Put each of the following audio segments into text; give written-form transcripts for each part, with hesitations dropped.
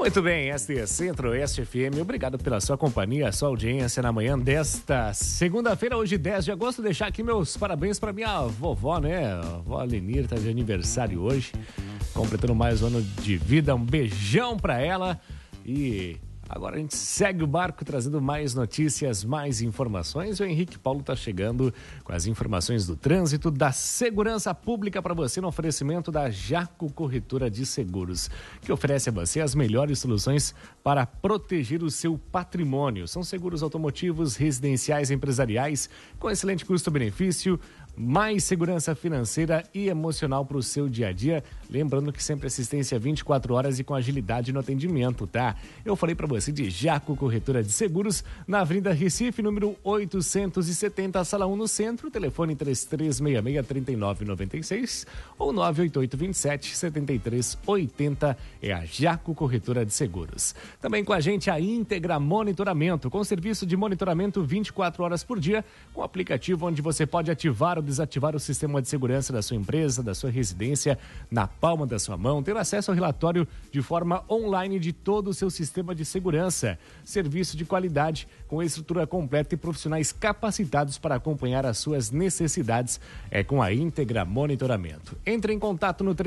Muito bem, esta é Centro-Oeste FM. Obrigado pela sua companhia, sua audiência na manhã desta segunda-feira, hoje 10 de agosto. Deixar aqui meus parabéns para minha vovó, né? A vovó Lenir está de aniversário hoje, completando mais um ano de vida. Um beijão para ela e agora a gente segue o barco trazendo mais notícias, mais informações. O Henrique Paulo está chegando com as informações do trânsito, da segurança pública para você no oferecimento da Jaco Corretora de Seguros, que oferece a você as melhores soluções para proteger o seu patrimônio. São seguros automotivos, residenciais, empresariais, com excelente custo-benefício, mais segurança financeira e emocional para o seu dia a dia. Lembrando que sempre assistência 24 horas e com agilidade no atendimento, tá? Eu falei para você de Jaco Corretora de Seguros, na Avenida Recife, número 870, Sala 1 no centro, telefone 3366-3996 ou 98827-7380, é a Jaco Corretora de Seguros. Também com a gente a Íntegra Monitoramento, com serviço de monitoramento 24 horas por dia, com aplicativo onde você pode ativar ou desativar o sistema de segurança da sua empresa, da sua residência, na palma da sua mão, ter acesso ao relatório de forma online de todo o seu sistema de segurança. Serviço de qualidade, com estrutura completa e profissionais capacitados para acompanhar as suas necessidades, é com a Íntegra Monitoramento. Entre em contato no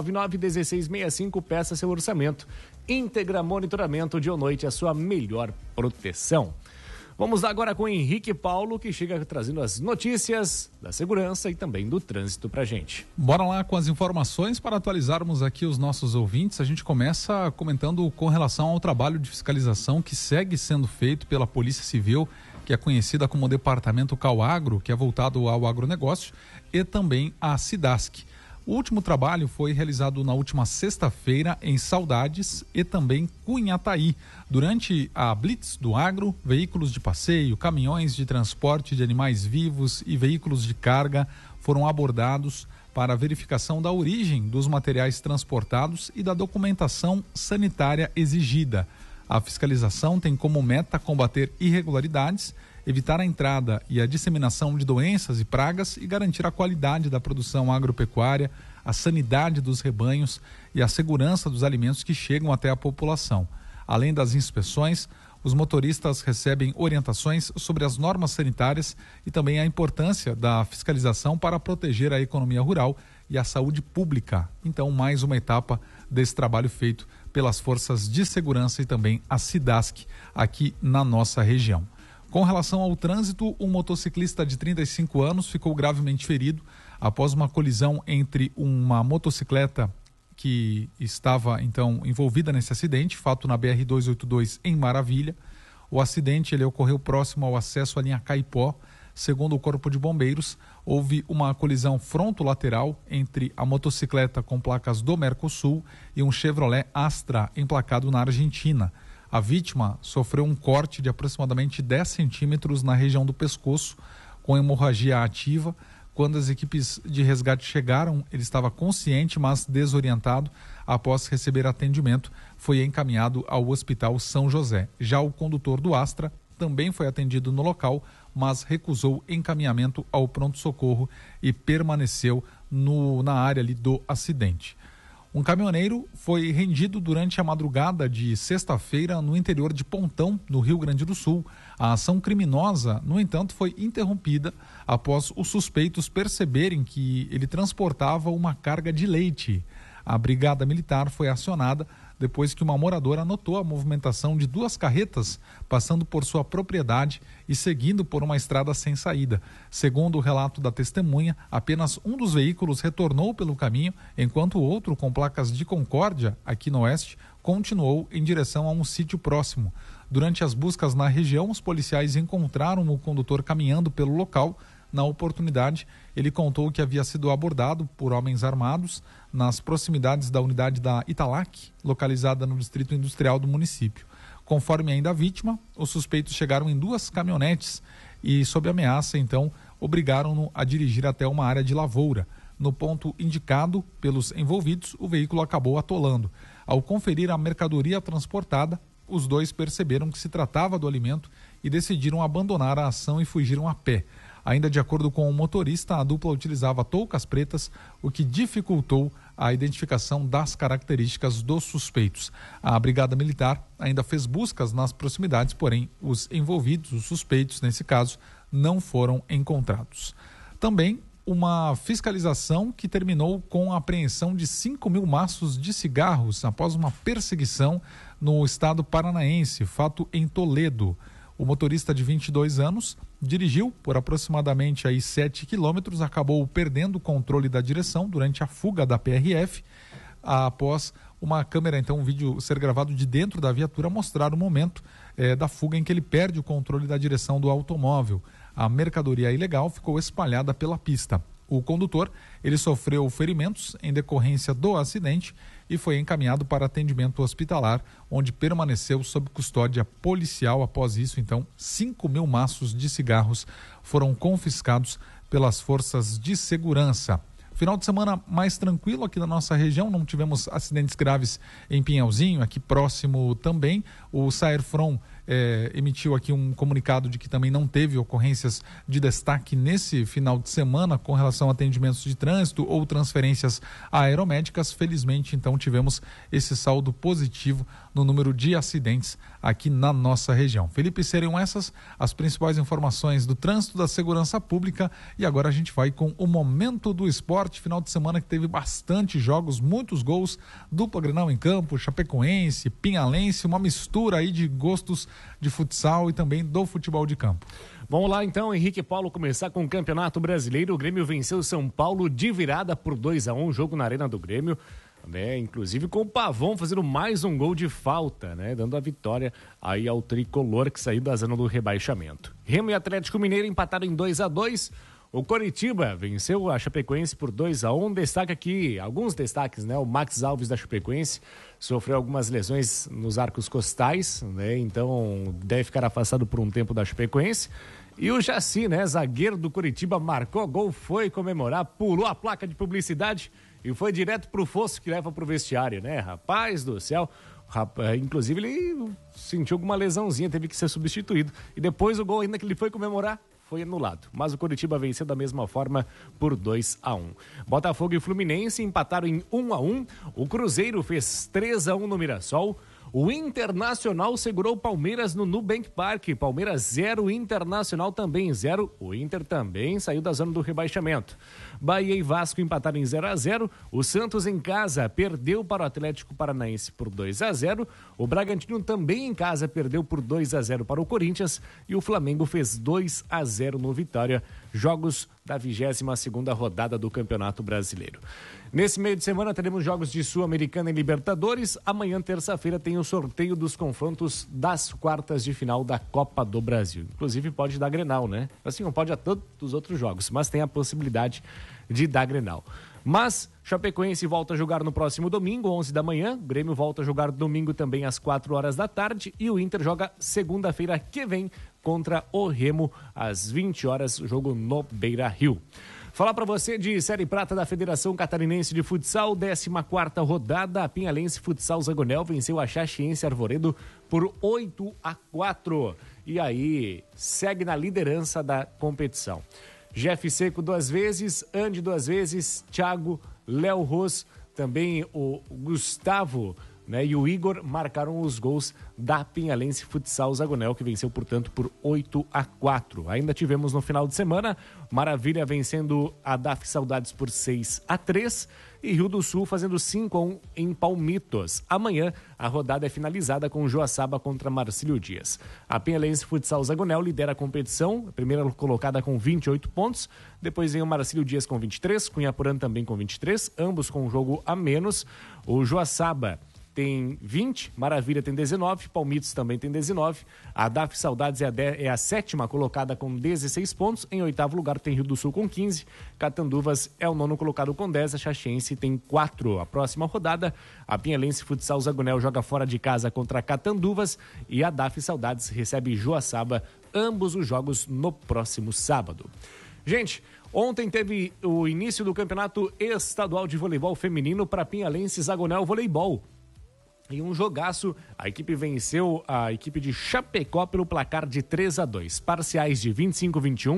3199-1665, peça seu orçamento. Íntegra Monitoramento, dia ou noite, a sua melhor proteção. Vamos lá agora com o Henrique Paulo, que chega trazendo as notícias da segurança e também do trânsito pra gente. Bora lá com as informações para atualizarmos aqui os nossos ouvintes. A gente começa comentando com relação ao trabalho de fiscalização que segue sendo feito pela Polícia Civil, que é conhecida como Departamento Cauagro, que é voltado ao agronegócio, e também a Cidasc. O último trabalho foi realizado na última sexta-feira em Saudades e também Cunhataí. Durante a Blitz do Agro, veículos de passeio, caminhões de transporte de animais vivos e veículos de carga foram abordados para a verificação da origem dos materiais transportados e da documentação sanitária exigida. A fiscalização tem como meta combater irregularidades, evitar a entrada e a disseminação de doenças e pragas e garantir a qualidade da produção agropecuária, a sanidade dos rebanhos e a segurança dos alimentos que chegam até a população. Além das inspeções, os motoristas recebem orientações sobre as normas sanitárias e também a importância da fiscalização para proteger a economia rural e a saúde pública. Então, mais uma etapa desse trabalho feito pelas forças de segurança e também a Cidasc aqui na nossa região. Com relação ao trânsito, um motociclista de 35 anos ficou gravemente ferido após uma colisão entre uma motocicleta que estava então envolvida nesse acidente, fato na BR-282 em Maravilha. O acidente ele ocorreu próximo ao acesso à linha Caipó. Segundo o Corpo de Bombeiros, houve uma colisão fronto-lateral entre a motocicleta com placas do Mercosul e um Chevrolet Astra emplacado na Argentina. A vítima sofreu um corte de aproximadamente 10 centímetros na região do pescoço, com hemorragia ativa. Quando as equipes de resgate chegaram, ele estava consciente, mas desorientado. Após receber atendimento, foi encaminhado ao Hospital São José. Já o condutor do Astra também foi atendido no local, mas recusou encaminhamento ao pronto-socorro e permaneceu na área ali do acidente. Um caminhoneiro foi rendido durante a madrugada de sexta-feira no interior de Pontão, no Rio Grande do Sul. A ação criminosa, no entanto, foi interrompida após os suspeitos perceberem que ele transportava uma carga de leite. A Brigada Militar foi acionada depois que uma moradora notou a movimentação de duas carretas passando por sua propriedade e seguindo por uma estrada sem saída. Segundo o relato da testemunha, apenas um dos veículos retornou pelo caminho, enquanto o outro, com placas de Concórdia, aqui no oeste, continuou em direção a um sítio próximo. Durante as buscas na região, os policiais encontraram o condutor caminhando pelo local. Na oportunidade, ele contou que havia sido abordado por homens armados nas proximidades da unidade da Italac, localizada no distrito industrial do município. Conforme ainda a vítima, os suspeitos chegaram em duas caminhonetes e, sob ameaça, então, obrigaram-no a dirigir até uma área de lavoura. No ponto indicado pelos envolvidos, o veículo acabou atolando. Ao conferir a mercadoria transportada, os dois perceberam que se tratava do alimento e decidiram abandonar a ação e fugiram a pé. Ainda de acordo com o motorista, a dupla utilizava toucas pretas, o que dificultou a identificação das características dos suspeitos. A Brigada Militar ainda fez buscas nas proximidades, porém os envolvidos, os suspeitos nesse caso, não foram encontrados. Também uma fiscalização que terminou com a apreensão de 5.000 maços de cigarros após uma perseguição no estado paranaense, fato em Toledo. O motorista de 22 anos dirigiu por aproximadamente 7 quilômetros, acabou perdendo o controle da direção durante a fuga da PRF, após uma câmera, então um vídeo ser gravado de dentro da viatura mostrar o momento da fuga em que ele perde o controle da direção do automóvel. A mercadoria ilegal ficou espalhada pela pista. O condutor, ele sofreu ferimentos em decorrência do acidente e foi encaminhado para atendimento hospitalar, onde permaneceu sob custódia policial. Após isso, então, 5.000 maços de cigarros foram confiscados pelas forças de segurança. Final de semana mais tranquilo aqui na nossa região, não tivemos acidentes graves em Pinhalzinho, aqui próximo também. O Saerfrom emitiu aqui um comunicado de que também não teve ocorrências de destaque nesse final de semana com relação a atendimentos de trânsito ou transferências aeromédicas. Felizmente, então, tivemos esse saldo positivo no número de acidentes aqui na nossa região. Felipe, seriam essas as principais informações do trânsito, da segurança pública, e agora a gente vai com o Momento do Esporte, final de semana que teve bastante jogos, muitos gols, dupla Grenal em campo, Chapecoense, Pinhalense, uma mistura aí de gostos de futsal e também do futebol de campo. Vamos lá então, Henrique e Paulo, começar com o Campeonato Brasileiro. O Grêmio venceu o São Paulo de virada por 2-1, jogo na Arena do Grêmio, né? Inclusive com o Pavão fazendo mais um gol de falta, né? Dando a vitória aí ao tricolor que saiu da zona do rebaixamento. Remo e Atlético Mineiro empataram em 2-2. O Coritiba venceu a Chapecoense por 2-1. Destaca aqui, alguns destaques, né? O Max Alves da Chapecoense sofreu algumas lesões nos arcos costais, né? Então deve ficar afastado por um tempo da Chapecoense. E o Jaci, né? Zagueiro do Coritiba, marcou gol, foi comemorar, pulou a placa de publicidade e foi direto pro fosso que leva pro vestiário, né? Rapaz do céu. Inclusive ele sentiu alguma lesãozinha, teve que ser substituído. E depois o gol ainda que ele foi comemorar foi anulado, mas o Coritiba venceu da mesma forma por 2-1. Botafogo e Fluminense empataram em 1-1. O Cruzeiro fez 3-1 no Mirassol. O Internacional segurou o Palmeiras no Nubank Park. Palmeiras 0, Internacional também 0. O Inter também saiu da zona do rebaixamento. Bahia e Vasco empataram em 0-0. O Santos em casa perdeu para o Atlético Paranaense por 2-0. O Bragantino também em casa perdeu por 2-0 para o Corinthians. E o Flamengo fez 2-0 no Vitória. Jogos da 22ª rodada do Campeonato Brasileiro. Nesse meio de semana teremos jogos de Sul-Americana e Libertadores. Amanhã, terça-feira, tem o sorteio dos confrontos das quartas de final da Copa do Brasil. Inclusive pode dar Grenal, né? Assim, não pode a todos os outros jogos, mas tem a possibilidade de dar Grenal. Mas Chapecoense volta a jogar no próximo domingo, 11 da manhã. O Grêmio volta a jogar domingo também às 4 horas da tarde. E o Inter joga segunda-feira que vem contra o Remo às 20 horas, jogo no Beira-Rio. Falar para você de Série Prata da Federação Catarinense de Futsal, 14ª rodada. A Pinhalense Futsal Zagonel venceu a Xaxiense Arvoredo por 8-4. E aí, segue na liderança da competição. Jeff Seco 2 vezes, Andy 2 vezes, Thiago, Léo Ros, também o Gustavo, né, e o Igor marcaram os gols da Pinhalense Futsal Zagonel, que venceu, portanto, por 8-4. Ainda tivemos no final de semana Maravilha vencendo a DAF Saudades por 6-3 e Rio do Sul fazendo 5-1 em Palmitos. Amanhã a rodada é finalizada com Joaçaba contra Marcílio Dias. A Pinhalense Futsal Zagonel lidera a competição, a primeira colocada com 28 pontos, depois vem o Marcílio Dias com 23, Cunhaporã também com 23, ambos com um jogo a menos. O Joaçaba tem 20, Maravilha tem 19, Palmitos também tem 19. A DAF Saudades é a 7ª colocada com 16 pontos. Em 8º lugar tem Rio do Sul com 15. Catanduvas é o 9º colocado com 10. A Xaxiense tem 4. A próxima rodada, a Pinhalense Futsal Zagonel joga fora de casa contra Catanduvas e a DAF Saudades recebe Joaçaba, ambos os jogos no próximo sábado. Gente, ontem teve o início do Campeonato Estadual de Voleibol Feminino para Pinhalense Zagonel Voleibol. Em um jogaço, a equipe venceu a equipe de Chapecó pelo placar de 3-2. Parciais de 25-21,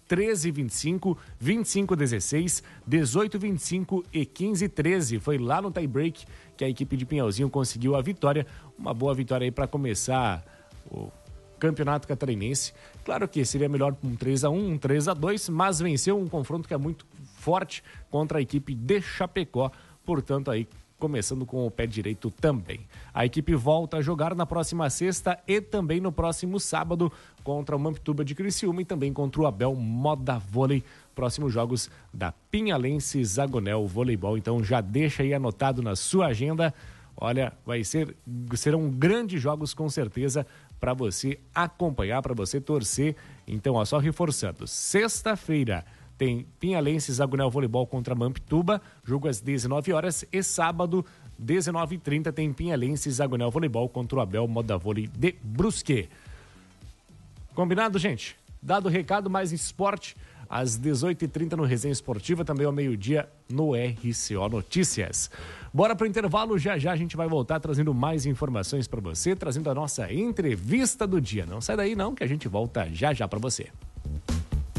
13-25, 25-16, 18-25 e 15-13. Foi lá no tie-break que a equipe de Pinhalzinho conseguiu a vitória. Uma boa vitória aí para começar o Campeonato Catarinense. Claro que seria melhor um 3-1, um 3-2, mas venceu um confronto que é muito forte contra a equipe de Chapecó. Portanto, aí começando com o pé direito também. A equipe volta a jogar na próxima sexta e também no próximo sábado contra o Mampituba de Criciúma e também contra o Abel Moda Vôlei. Próximos jogos da Pinhalense Zagonel Voleibol. Então já deixa aí anotado na sua agenda. Olha, serão grandes jogos com certeza para você acompanhar, para você torcer. Então, só reforçando, sexta-feira tem Pinhalense Zagonel Voleibol contra Mampituba, jogo às 19 horas, e sábado, 19h30, tem Pinhalense Zagonel Voleibol contra o Abel Moda Vôlei de Brusque. Combinado, gente? Dado o recado, mais esporte, às 18h30 no Resenha Esportiva, também ao meio-dia no RCO Notícias. Bora pro intervalo, já a gente vai voltar trazendo mais informações para você, trazendo a nossa entrevista do dia. Não sai daí não, que a gente volta já para você.